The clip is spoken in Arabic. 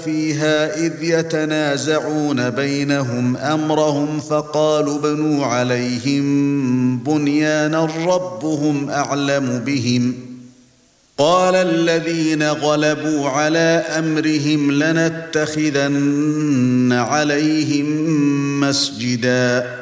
فيها إذ يتنازعون بينهم أمرهم فقالوا بنوا عليهم بنيانا ربهم أعلم بهم قال الذين غلبوا على أمرهم لنتخذن عليهم مسجدا